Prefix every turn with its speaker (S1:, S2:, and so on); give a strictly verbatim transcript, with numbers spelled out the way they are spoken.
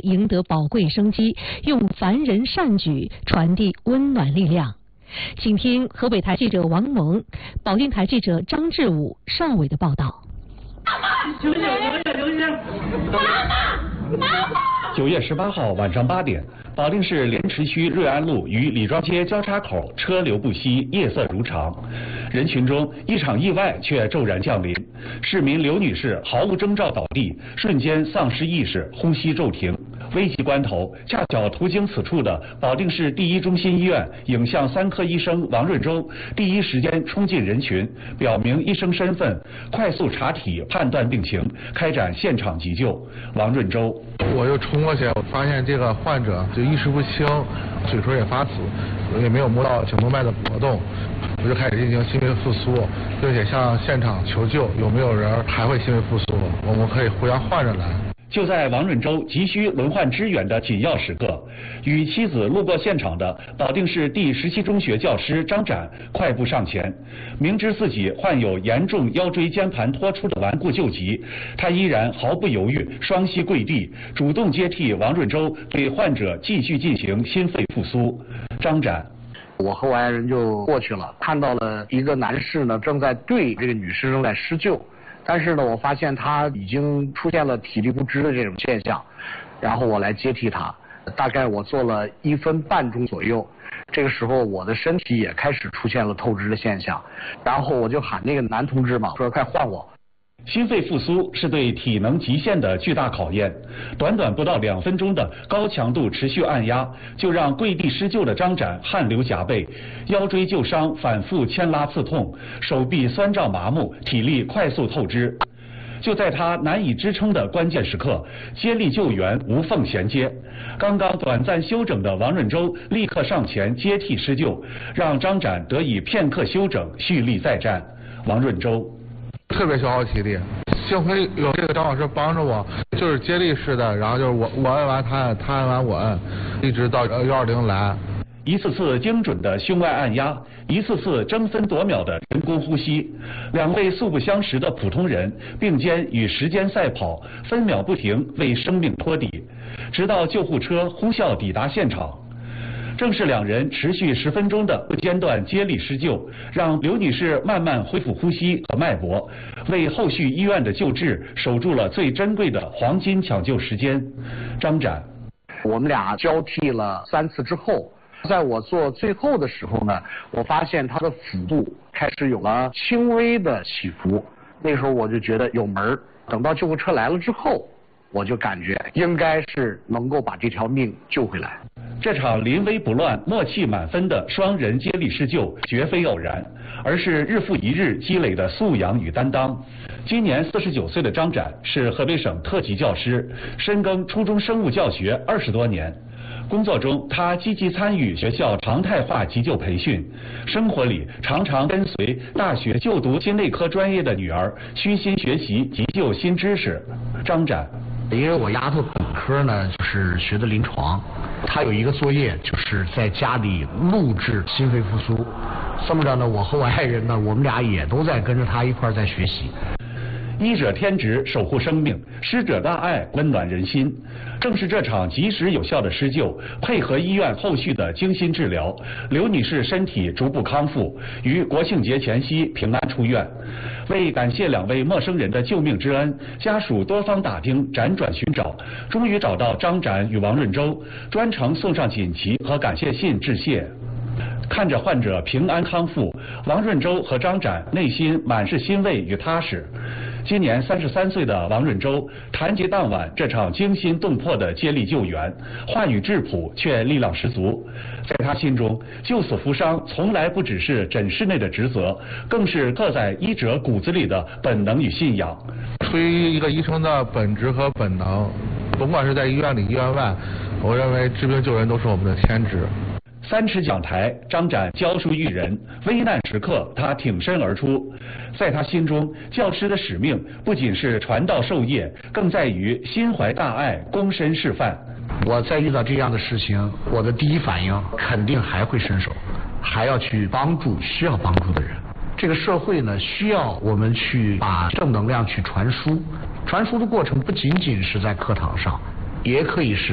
S1: 赢得宝贵生机，用凡人善举传递温暖力量。请听河北台记者王萌、保定台记者张志武、邵伟的报道。
S2: 九九九九九九，妈妈，妈妈。九月十八号晚上八点，保定市莲池区瑞安路与李庄街交叉口车流不息，夜色如常。人群中，一场意外却骤然降临。市民刘女士毫无征兆倒地，瞬间丧失意识，呼吸骤停。危急关头，恰巧途经此处的保定市第一中心医院影像三科医生王润洲第一时间冲进人群，表明医生身份，快速查体判断病情，开展现场急救。王润洲，
S3: 我就冲过去，我发现这个患者就意识不清，嘴唇也发紫，也没有摸到颈动脉的搏动，我就开始进行心肺复苏，并且向现场求救，有没有人还会心肺复苏，我们可以呼叫患者来。
S2: 就在王润洲急需轮换支援的紧要时刻，与妻子路过现场的保定市第十七中学教师张展快步上前，明知自己患有严重腰椎间盘脱出的顽固旧疾，他依然毫不犹豫，双膝跪地，主动接替王润洲对患者继续进行心肺复苏。张展。
S4: 我和我爱人就过去了，看到了一个男士呢正在对这个女士正在施救。但是呢，我发现他已经出现了体力不支的这种现象，然后我来接替他。大概我做了一分半钟左右，这个时候我的身体也开始出现了透支的现象，然后我就喊那个男同志嘛，说快换我。
S2: 心肺复苏是对体能极限的巨大考验，短短不到两分钟的高强度持续按压，就让跪地施救的张展汗流浃背，腰椎旧伤反复牵拉刺痛，手臂酸胀麻木，体力快速透支。就在他难以支撑的关键时刻，接力救援无缝衔接。刚刚短暂休整的王润洲立刻上前接替施救，让张展得以片刻休整，蓄力再战。王润洲。
S3: 特别消耗体力，幸亏有这个张老师帮着我，就是接力式的，然后就是我我摁完他摁，他摁完我摁，一直到幺二零来。
S2: 一次次精准的胸外按压，一次次争分夺秒的人工呼吸，两位素不相识的普通人并肩与时间赛跑，分秒不停为生命托底，直到救护车呼啸抵达现场。正是两人持续十分钟的不间断接力施救，让刘女士慢慢恢复呼吸和脉搏，为后续医院的救治守住了最珍贵的黄金抢救时间。张展，
S4: 我们俩交替了三次之后，在我做最后的时候呢，我发现他的腹部开始有了轻微的起伏，那时候我就觉得有门儿。等到救护车来了之后，我就感觉应该是能够把这条命救回来。
S2: 这场临危不乱、默契满分的双人接力施救绝非偶然，而是日复一日积累的素养与担当。今年四十九岁的张展是河北省特级教师，深耕初中生物教学二十多年。工作中，他积极参与学校常态化急救培训；生活里，常常跟随大学就读心内科专业的女儿虚心学习急救新知识。张展，
S4: 因为我丫头本科呢就是学的临床，她有一个作业就是在家里录制心肺复苏，这么着呢，我和我爱人呢，我们俩也都在跟着她一块在学习。
S2: 医者天职，守护生命；师者大爱，温暖人心。正是这场及时有效的施救，配合医院后续的精心治疗，刘女士身体逐步康复，于国庆节前夕平安出院。为感谢两位陌生人的救命之恩，家属多方打听，辗转寻找，终于找到张展与王润洲，专程送上锦旗和感谢信致谢。看着患者平安康复，王润洲和张展内心满是欣慰与踏实。今年三十三岁的王润洲谈及当晚这场惊心动魄的接力救援，话语质朴却力量十足。在他心中，救死扶伤从来不只是诊室内的职责，更是刻在医者骨子里的本能与信仰。
S3: 出于一个医生的本职和本能，甭管是在医院里医院外，我认为治病救人都是我们的天职。
S2: 三尺讲台，张展教书育人，危难时刻他挺身而出。在他心中，教师的使命不仅是传道授业，更在于心怀大爱，躬身示范。
S4: 我在遇到这样的事情，我的第一反应肯定还会伸手，还要去帮助需要帮助的人。这个社会呢，需要我们去把正能量去传输。传输的过程不仅仅是在课堂上，也可以是